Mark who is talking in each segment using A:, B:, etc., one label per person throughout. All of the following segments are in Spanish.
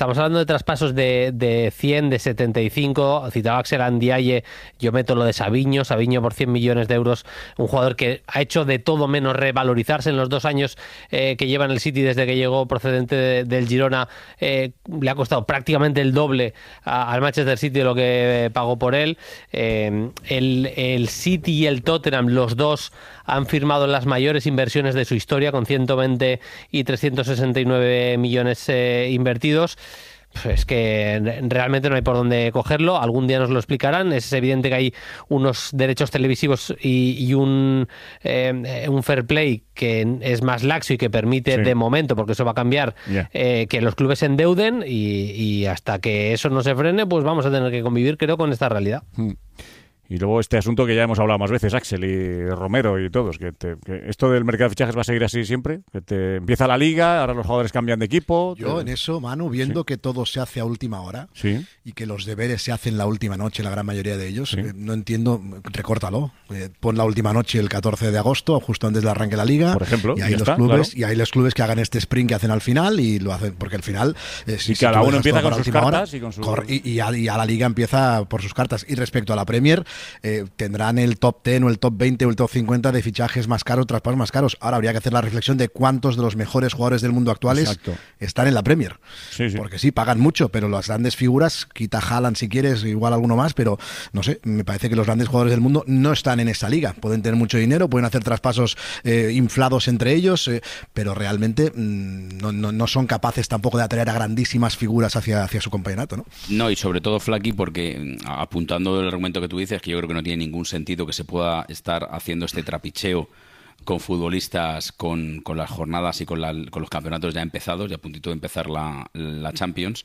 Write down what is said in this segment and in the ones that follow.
A: Estamos hablando de traspasos de 100, de 75. Citaba Axel Ndiaye, yo meto lo de Savinho por 100 millones de euros. Un jugador que ha hecho de todo menos revalorizarse en los 2 años que lleva en el City desde que llegó procedente del Girona. Le ha costado prácticamente el doble al Manchester City de lo que pagó por él. El City y el Tottenham, los dos, han firmado las mayores inversiones de su historia, con 120 y 369 millones invertidos. Es que realmente no hay por dónde cogerlo. Algún día nos lo explicarán. Es evidente que hay unos derechos televisivos y un fair play que es más laxo y que permite, de momento, porque eso va a cambiar, que los clubes se endeuden, y hasta que eso no se frene, pues vamos a tener que convivir, creo, con esta realidad.
B: Y luego este asunto que ya hemos hablado más veces, Axel y Romero y todos, que esto del mercado de fichajes va a seguir así siempre, que te empieza la liga, ahora los jugadores cambian de equipo.
C: Yo en eso, Manu, viendo que todo se hace a última hora y que los deberes se hacen la última noche, la gran mayoría de ellos, no entiendo, recórtalo, pon la última noche el 14 de agosto, justo antes del arranque de la liga,
B: por ejemplo,
C: y hay los clubes que hagan este sprint que hacen al final, y lo hacen porque al final
B: si cada uno empieza con sus cartas
C: y a la liga empieza por sus cartas. Y respecto a la Premier, tendrán el top 10 o el top 20 o el top 50 de fichajes más caros, traspasos más caros. Ahora habría que hacer la reflexión de cuántos de los mejores jugadores del mundo actuales están en la Premier. Porque sí, pagan mucho, pero las grandes figuras, quita Haaland si quieres, igual alguno más, pero no sé, me parece que los grandes jugadores del mundo no están en esa liga. Pueden tener mucho dinero, pueden hacer traspasos inflados entre ellos, pero realmente no son capaces tampoco de atraer a grandísimas figuras hacia su compañeronato, ¿no?
D: No, y sobre todo, Flaky, porque apuntando el argumento que tú dices, que yo creo que no tiene ningún sentido que se pueda estar haciendo este trapicheo con futbolistas con las jornadas y con los campeonatos ya empezados, ya a puntito de empezar la Champions.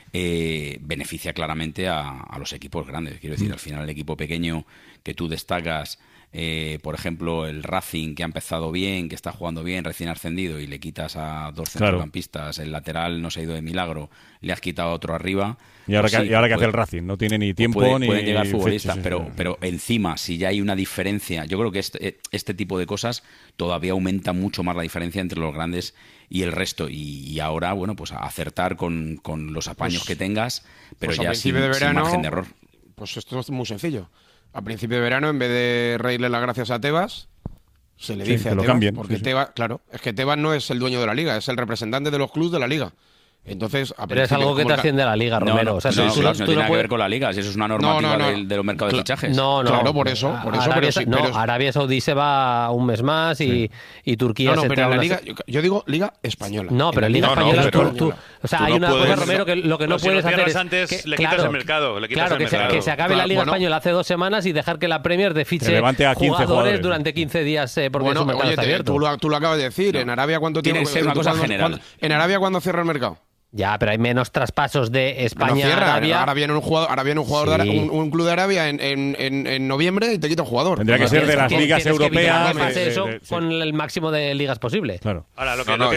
D: Beneficia claramente a los equipos grandes. Quiero decir, al final el equipo pequeño que tú destacas, por ejemplo el Racing, que ha empezado bien, que está jugando bien, recién ascendido, y le quitas a 2 centrocampistas, el lateral no se ha ido de milagro, le has quitado a otro arriba.
B: Y ahora, que hace el Racing, no tiene ni tiempo
D: pueden llegar futbolistas, pero encima, si ya hay una diferencia, yo creo que este tipo de cosas todavía aumenta mucho más la diferencia entre los grandes y el resto, y ahora, bueno, pues a acertar con los apaños que tengas, pero ya sin margen de error.
E: Pues esto es muy sencillo. A principio de verano, en vez de reírle las gracias a Tebas, se le dice a Tebas,
B: cambien,
E: porque Tebas, claro, es que Tebas no es el dueño de la liga, es el representante de los clubes de la liga. Entonces,
A: pero es algo que trasciende a la liga, Romero.
D: No tiene nada que ver con la liga, si eso es una normativa de los mercados de fichajes.
E: Claro, por eso.
A: Arabia Saudí se va un mes más y Turquía se
E: pero en la liga, yo digo liga española.
A: No, pero en liga española o sea, hay una cosa, Romero, que lo que no puedes hacer es
F: antes le quitas el mercado,
A: que se acabe la liga española hace 2 semanas y dejar que la Premier te fiche jugadores durante 15 días porque su mercado está abierto.
E: Tú lo acabas de decir, en Arabia ¿cuánto tiene
D: que ser una cosa general?
E: En Arabia ¿cuándo cierra el mercado?
A: Ya, pero hay menos traspasos de España a Arabia.
E: Ahora viene un jugador, un club de Arabia en noviembre y te quita un jugador.
B: Tendría que ser de las ligas europeas.
A: Con el máximo de ligas posible.
B: Claro.
F: Ahora,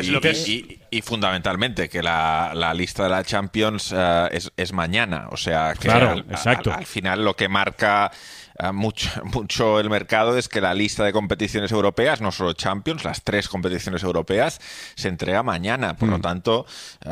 G: y fundamentalmente que la lista de la Champions es mañana. O sea, que al final lo que marca mucho el mercado es que la lista de competiciones europeas, no solo Champions, las 3 competiciones europeas, se entrega mañana. Por lo tanto,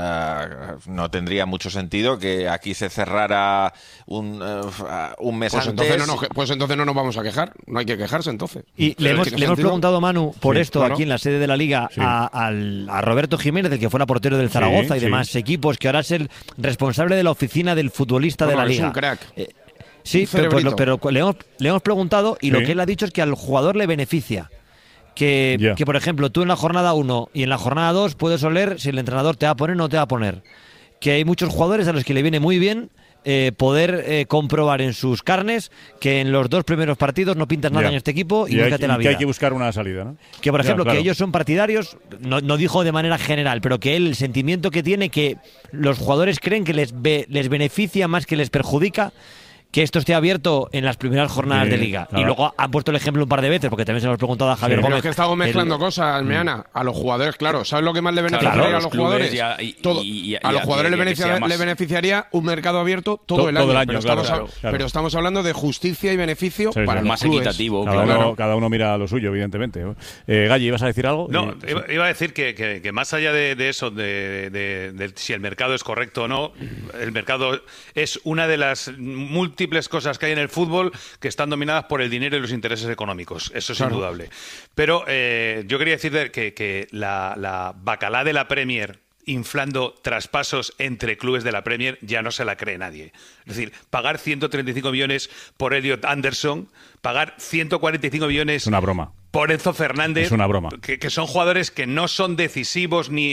G: no tendría mucho sentido que aquí se cerrara un mes antes.
E: Entonces no nos vamos a quejar. No hay que quejarse entonces.
H: Y le hemos preguntado, Manu, por esto aquí en la sede de la Liga a Roberto Jiménez, el que fuera portero del Zaragoza y demás equipos, que ahora es el responsable de la oficina del futbolista de la Liga.
E: Es un crack.
H: Sí, pero le hemos preguntado y lo que él ha dicho es que al jugador le beneficia. Que por ejemplo, tú en la jornada 1 y en la jornada 2 puedes oler si el entrenador te va a poner o no te va a poner. Que hay muchos jugadores a los que le viene muy bien poder comprobar en sus carnes que en los 2 primeros partidos no pintas nada en este equipo y búscate la vida.
B: Que hay que buscar una salida, ¿no?
H: Que por ejemplo, que ellos son partidarios, no dijo de manera general, pero que él, el sentimiento que tiene, que los jugadores creen que les beneficia más que les perjudica, que esto esté abierto en las primeras jornadas de Liga. Claro. Y luego han puesto el ejemplo un par de veces, porque también se lo hemos preguntado a Javier Gómez.
E: Pero es que estamos mezclando cosas, Meana. A los jugadores, claro. ¿Sabes lo que más le beneficiaría a los jugadores? A los jugadores le beneficiaría un mercado abierto todo el año. Pero estamos hablando de justicia y beneficio para el
D: más equitativo.
B: Cada uno mira lo suyo, evidentemente. Galli, ¿ibas a decir algo?
F: No, iba a decir que más allá de eso, de si el mercado es correcto o no, el mercado es una de las múltiples cosas que hay en el fútbol que están dominadas por el dinero y los intereses económicos. Eso es indudable. Pero yo quería decir que la bacalá de la Premier inflando traspasos entre clubes de la Premier ya no se la cree nadie. Es decir, pagar 135 millones por Elliot Anderson, pagar 145 millones...
B: Es una broma.
F: Por Enzo Fernández,
B: es una broma.
F: Que son jugadores que no son decisivos ni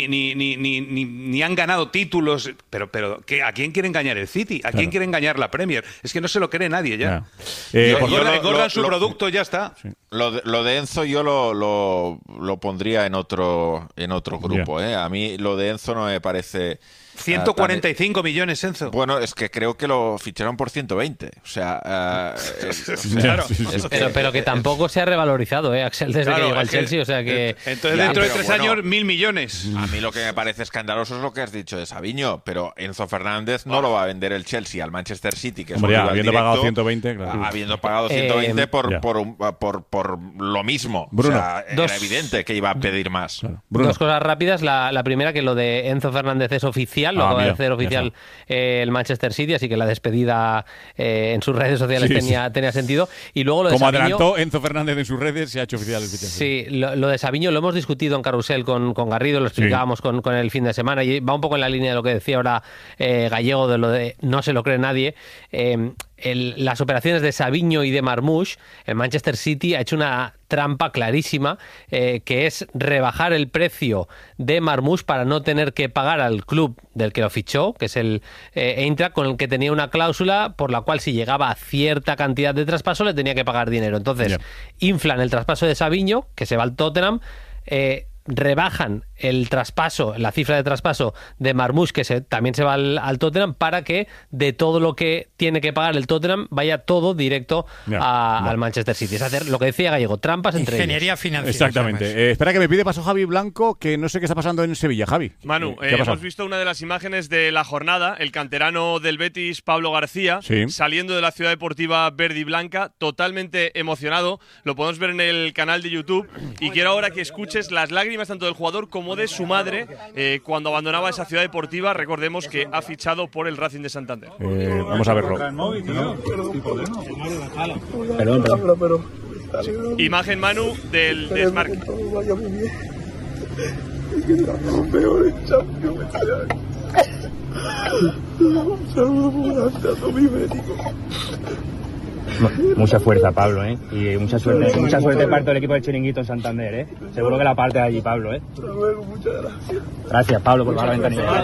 F: han ganado títulos, pero ¿a quién quiere engañar el City? ¿A quién quiere engañar la Premier? Es que no se lo cree nadie ya. Engordan su producto y ya está.
G: Sí. Lo de Enzo yo lo pondría en otro grupo. A mí lo de Enzo no me parece...
F: 145 millones, Enzo.
G: Bueno, es que creo que lo ficharon por 120. O sea,
F: claro.
A: Pero que tampoco se ha revalorizado, Axel, desde que llegó al Chelsea. O sea que...
F: Entonces, dentro de 3 años, 1.000 millones.
G: A mí lo que me parece escandaloso es lo que has dicho de Savinho, pero Enzo Fernández no lo va a vender el Chelsea al Manchester City, que es
B: habiendo pagado 120, claro.
G: Habiendo pagado 120 por lo mismo.
B: Bruno,
G: o sea, era evidente que iba a pedir más.
B: Claro.
A: Dos cosas rápidas. La primera, que lo de Enzo Fernández es oficial. Lo acaba de hacer oficial el Manchester City, así que la despedida en sus redes sociales tenía sentido. Y luego lo de
B: Como
A: Savinho,
B: adelantó Enzo Fernández en sus redes, se ha hecho oficial el fichaje.
A: Sí, lo de Savinho lo hemos discutido en Carrusel con Garrido, lo explicábamos con el fin de semana, y va un poco en la línea de lo que decía ahora Gallego, de lo de no se lo cree nadie. Las operaciones de Savinho y de Marmoush, el Manchester City ha hecho una trampa clarísima, que es rebajar el precio de Marmoush para no tener que pagar al club del que lo fichó, que es el Eintracht, con el que tenía una cláusula por la cual si llegaba a cierta cantidad de traspaso le tenía que pagar dinero. Entonces inflan el traspaso de Savinho, que se va al Tottenham, rebajan el traspaso, la cifra de traspaso de Marmoush, que también se va al Tottenham, para que de todo lo que tiene que pagar el Tottenham vaya todo directo al Manchester City. Es hacer lo que decía Gallego, trampas entre
I: ingeniería financiera.
B: Exactamente. Espera que me pide paso Javi Blanco, que no sé qué está pasando en Sevilla. Javi.
J: Manu, hemos visto una de las imágenes de la jornada, el canterano del Betis, Pablo García, saliendo de la ciudad deportiva verde y blanca, totalmente emocionado. Lo podemos ver en el canal de YouTube, y quiero ahora que escuches las lágrimas tanto del jugador como de su madre cuando abandonaba esa ciudad deportiva. Recordemos que ha fichado por el Racing de Santander.
B: Vamos a verlo.
J: Perdón. Imagen, Manu, del desmarque.
K: Mucha fuerza, Pablo, y mucha suerte parte del equipo del Chiringuito en Santander, Seguro que la parte de allí, Pablo, Muchas gracias. Gracias, Pablo, por bajar la ventanilla.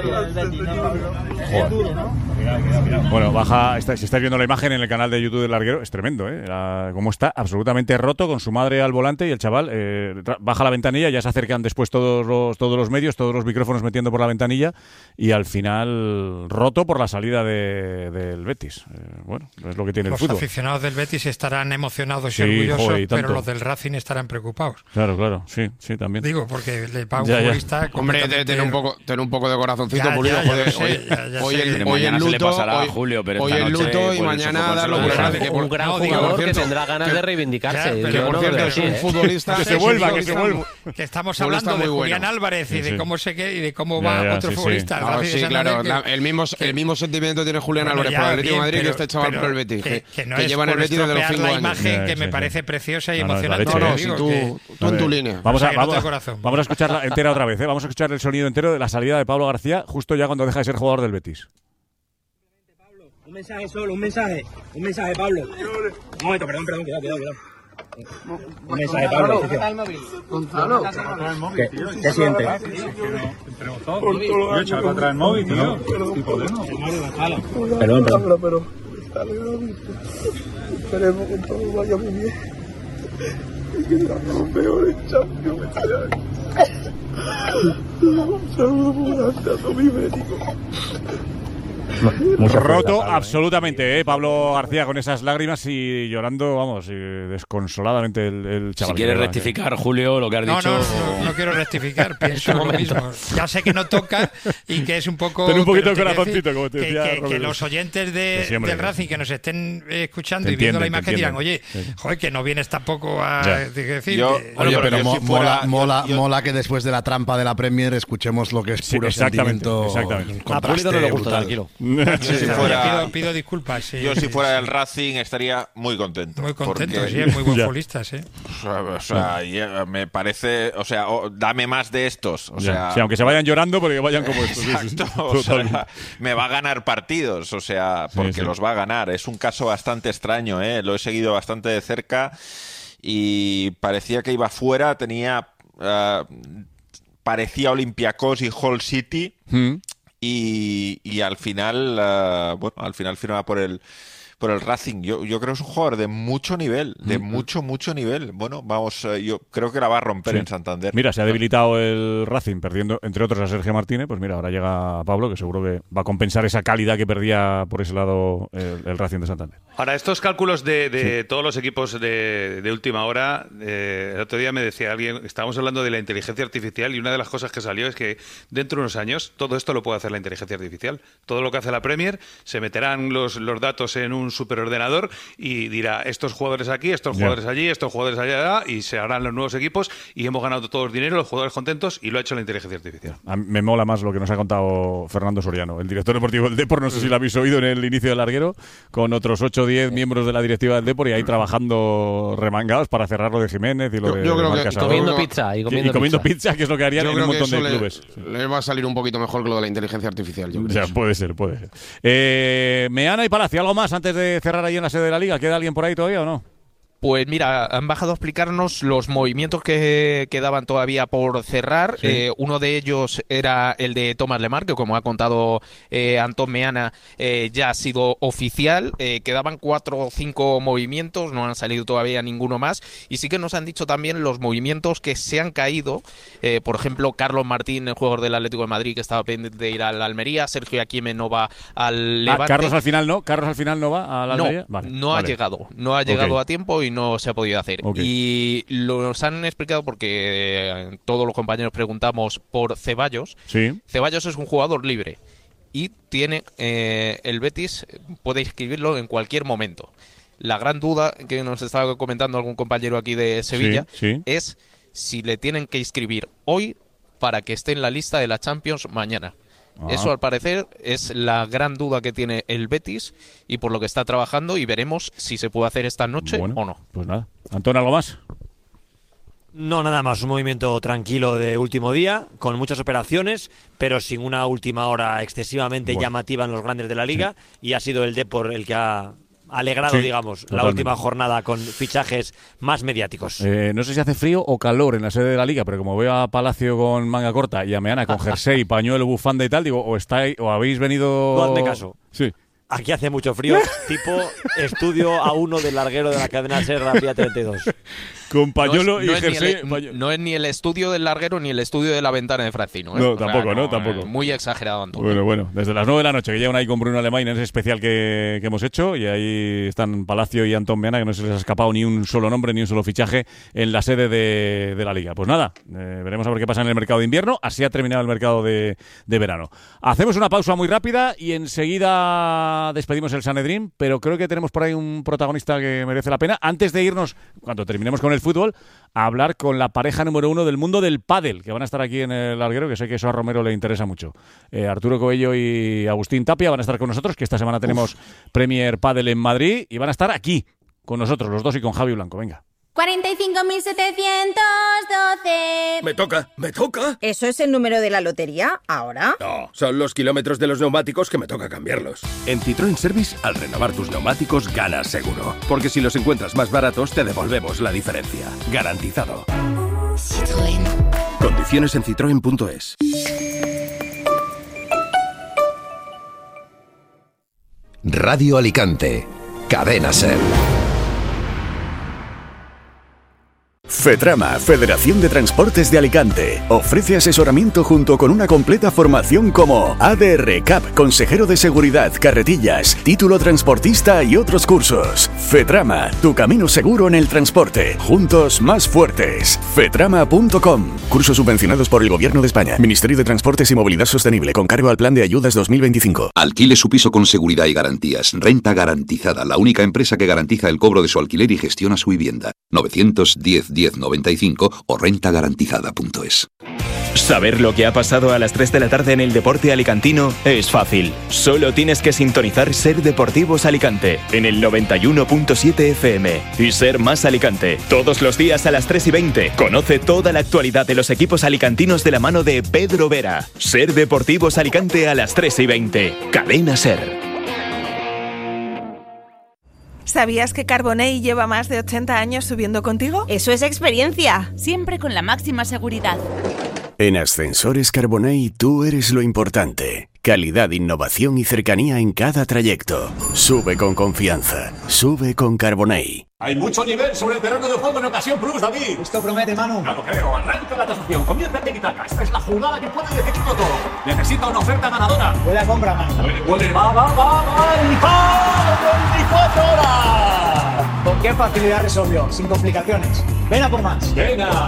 B: Bueno, si estáis viendo la imagen en el canal de YouTube del Larguero, es tremendo, como está absolutamente roto, con su madre al volante, y el chaval baja la ventanilla, ya se acercan después todos los medios, todos los micrófonos metiendo por la ventanilla, y al final roto por la salida del Betis. Bueno, es lo que tiene el fútbol.
I: Los aficionados del Betis estarán emocionados y orgullosos, pero los del Racing estarán preocupados.
B: Claro, sí, también.
I: Digo, porque el Pau futbolista...
E: Hombre, tener un poco de corazoncito, Pulido. Hoy el luto,
D: pasará a Julio, pero
E: hoy el luto y mañana darlo por grande.
A: Un gran jugador que tendrá ganas de reivindicarse.
E: Que por cierto es un futbolista...
B: Que se vuelva.
I: Que estamos hablando de Julián Álvarez y de cómo y de cómo va otro futbolista.
E: Sí, claro. El mismo sentimiento tiene Julián Álvarez por el Atlético de Madrid que este chaval por el Betis. Que lleva en el Betis desde los 5 años.
I: La imagen que me parece preciosa y emocionante.
E: Tú en tu línea.
B: Vamos a escucharla entera otra vez. Vamos a escuchar el sonido entero de la salida de Pablo García, justo ya cuando deja de ser jugador del Betis.
K: Un mensaje solo, un mensaje, Pablo. Un momento, perdón, cuidado. Un mensaje, Pablo. ¿Qué sientes?
L: Yo he echado para atrás el móvil, tío.
K: Perdón.
L: Pero esperemos que todo vaya muy bien. Y que seamos los peores Champions. Un saludo muy grande a todo mi médico.
B: Roto absolutamente, Pablo García, con esas lágrimas y llorando, vamos, desconsoladamente el chaval.
D: Si quieres rectificar, Julio, lo que has dicho...
I: No quiero rectificar, pienso lo mismo. Ya sé que no toca y que es un poco...
B: Ten un poquito de corazoncito, como te decía.
I: Que los oyentes del Racing que nos estén escuchando y viendo la imagen dirán, oye, joder, que no vienes tampoco a decir...
C: Oye, pero mola que después de la trampa de la Premier escuchemos lo que es puro sentimiento.
B: Exactamente.
H: A Pulido no le gusta, tranquilo.
I: Pido disculpas. Sí,
G: yo si fuera del Racing estaría muy contento.
I: Muy contento, porque, sí, es muy buen futbolista, sí.
G: O sea, me parece, o sea, dame más de estos. O sea,
B: sí, aunque se vayan llorando, porque vayan como estos.
G: Exacto, o sea, me va a ganar partidos, o sea, porque los va a ganar. Es un caso bastante extraño, lo he seguido bastante de cerca y parecía que iba fuera, parecía Olympiacos y Hull City. Y al final, al final firma por el Racing. Yo creo que es un jugador de mucho nivel, de mucho nivel. Bueno, vamos, yo creo que la va a romper en Santander.
B: Mira, se ha debilitado el Racing perdiendo, entre otros, a Sergio Martínez. Pues mira, ahora llega Pablo, que seguro que va a compensar esa calidad que perdía por ese lado el Racing de Santander.
F: Ahora, estos cálculos de todos los equipos de última hora, el otro día me decía alguien, estábamos hablando de la inteligencia artificial y una de las cosas que salió es que dentro de unos años todo esto lo puede hacer la inteligencia artificial. Todo lo que hace la Premier, se meterán los datos en un superordenador y dirá estos jugadores aquí, estos jugadores allí, estos jugadores allá, y se harán los nuevos equipos y hemos ganado todos dinero, los jugadores contentos, y lo ha hecho la inteligencia artificial.
B: A mí me mola más lo que nos ha contado Fernando Soriano, el director deportivo del Depor. No sé si lo habéis oído en el inicio del larguero, con otros 8 o 10 miembros de la directiva del Depor y ahí trabajando remangados para cerrar lo de Jiménez y lo de
A: comiendo pizza y comiendo
B: pizza, que es lo que harían en un montón de clubes.
E: Le va a salir un poquito mejor que lo de la inteligencia artificial, yo creo.
B: O sea, puede ser. Meana y Palacio, ¿algo más antes de cerrar ahí en la sede de la Liga? ¿Queda alguien por ahí todavía o no?
M: Pues mira, han bajado a explicarnos los movimientos que quedaban todavía por cerrar. Sí. Uno de ellos era el de Thomas Lemar, que como ha contado Antón Meana, ya ha sido oficial. Quedaban 4 o 5 movimientos, no han salido todavía ninguno más. Y sí que nos han dicho también los movimientos que se han caído. Por ejemplo, Carlos Martín, el jugador del Atlético de Madrid, que estaba pendiente de ir al Almería. Sergio Aquime no va al Levante.
B: Carlos al final no va al Almería.
M: No ha llegado a tiempo y no se ha podido hacer. Y nos han explicado porque todos los compañeros preguntamos por Ceballos.
B: Sí.
M: Ceballos es un jugador libre y tiene el Betis puede inscribirlo en cualquier momento. La gran duda que nos estaba comentando algún compañero aquí de Sevilla es si le tienen que inscribir hoy para que esté en la lista de la Champions mañana. Eso, al parecer, es la gran duda que tiene el Betis y por lo que está trabajando, y veremos si se puede hacer esta noche o no.
B: Pues nada. Antón, ¿algo más?
H: No, nada más. Un movimiento tranquilo de último día, con muchas operaciones, pero sin una última hora excesivamente llamativa en los grandes de la Liga, y ha sido el Depor el que ha alegrado, digamos, totalmente, la última jornada con fichajes más mediáticos.
B: No sé si hace frío o calor en la sede de la Liga, pero como veo a Palacio con manga corta y a Meana con jersey, pañuelo, bufanda y tal, digo, o habéis venido...
H: No hazme caso.
B: Sí.
H: Aquí hace mucho frío, tipo estudio A1 del larguero de la cadena SER la vía 32.
B: Con pañuelo y jersey.
M: No es ni el estudio del larguero ni el estudio de la ventana de Francino.
B: No, tampoco.
M: Muy exagerado, Antonio.
B: Bueno, desde las 9 de la noche que llegan ahí con Bruno Alemán en ese especial que hemos hecho, y ahí están Palacio y Antón Meana, que no se les ha escapado ni un solo nombre ni un solo fichaje en la sede de la Liga. Pues nada, veremos a ver qué pasa en el mercado de invierno. Así ha terminado el mercado de verano. Hacemos una pausa muy rápida y enseguida despedimos el Sanedrín, pero creo que tenemos por ahí un protagonista que merece la pena. Antes de irnos, cuando terminemos con el fútbol, a hablar con la pareja número 1 del mundo del pádel, que van a estar aquí en el larguero, que sé que eso a Romero le interesa mucho. Arturo Coello y Agustín Tapia van a estar con nosotros, que esta semana tenemos Premier Pádel en Madrid, y van a estar aquí con nosotros, los dos, y con Javi Blanco. Venga.
N: 45.712.
O: Me toca.
N: ¿Eso es el número de la lotería ahora?
O: No, son los kilómetros de los neumáticos que me toca cambiarlos. En Citroën Service, al renovar tus neumáticos, ganas seguro. Porque si los encuentras más baratos, te devolvemos la diferencia. Garantizado.
N: Citroën.
O: Condiciones en citroen.es.
P: Radio Alicante. Cadena SER.
Q: FETRAMA, Federación de Transportes de Alicante, ofrece asesoramiento junto con una completa formación como ADR, CAP, consejero de seguridad, carretillas, título transportista y otros cursos. FETRAMA, tu camino seguro en el transporte. Juntos más fuertes. fetrama.com. Cursos subvencionados por el Gobierno de España. Ministerio de Transportes y Movilidad Sostenible, con cargo al Plan de Ayudas 2025.
R: Alquile su piso con seguridad y garantías. Renta Garantizada, la única empresa que garantiza el cobro de su alquiler y gestiona su vivienda. 910 1095 o rentagarantizada.es.
S: Saber lo que ha pasado a las 3 de la tarde en el deporte alicantino es fácil. Solo tienes que sintonizar Ser Deportivos Alicante en el 91.7 FM y Ser Más Alicante. Todos los días a las 3:20. Conoce toda la actualidad de los equipos alicantinos de la mano de Pedro Vera. Ser Deportivos Alicante a las 3:20. Cadena Ser.
T: ¿Sabías que Carbonell lleva más de 80 años subiendo contigo?
N: Eso es experiencia, siempre con la máxima seguridad.
Q: En Ascensores Carbonell tú eres lo importante. Calidad, innovación y cercanía en cada trayecto. Sube con confianza. Sube con Carbonell.
U: Hay mucho nivel sobre el terreno de juego en Ocasión Plus, David.
V: Esto promete, Manu.
U: No lo creo. Arranca la tasación. Comienza el tiki-taka. Esta es la jugada que puede decidirlo todo. Necesita una oferta ganadora.
V: Buena compra, Manu.
U: Puede. Va. ¡Y 24 horas!
V: ¿Con qué facilidad resolvió? Sin complicaciones. Ven a por más.
U: Venga.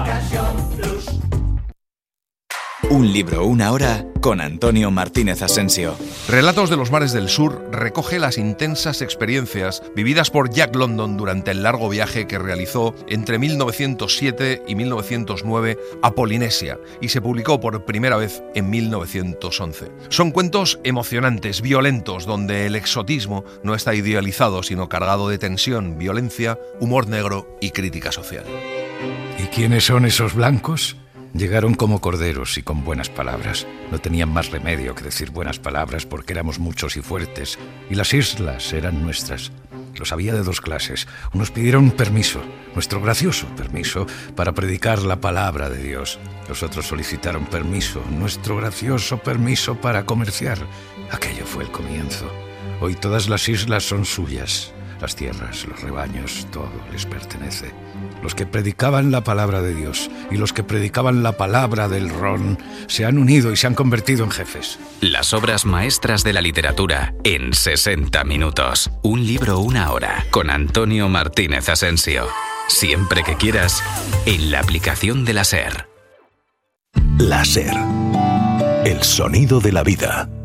W: Un libro, una hora, con Antonio Martínez Asensio.
X: Relatos de los mares del sur recoge las intensas experiencias vividas por Jack London durante el largo viaje que realizó entre 1907 y 1909 a Polinesia y se publicó por primera vez en 1911. Son cuentos emocionantes, violentos, donde el exotismo no está idealizado, sino cargado de tensión, violencia, humor negro y crítica social.
Y: ¿Y quiénes son esos blancos? Llegaron como corderos y con buenas palabras. No tenían más remedio que decir buenas palabras porque éramos muchos y fuertes, y las islas eran nuestras. Los había de dos clases. Unos pidieron permiso, nuestro gracioso permiso, para predicar la palabra de Dios. Los otros solicitaron permiso, nuestro gracioso permiso para comerciar. Aquello fue el comienzo. Hoy todas las islas son suyas. Las tierras, los rebaños, todo les pertenece. Los que predicaban la palabra de Dios y los que predicaban la palabra del ron se han unido y se han convertido en jefes.
W: Las obras maestras de la literatura en 60 minutos. Un libro, una hora, con Antonio Martínez Asensio. Siempre que quieras, en la aplicación de la SER.
P: La SER. El sonido de la vida.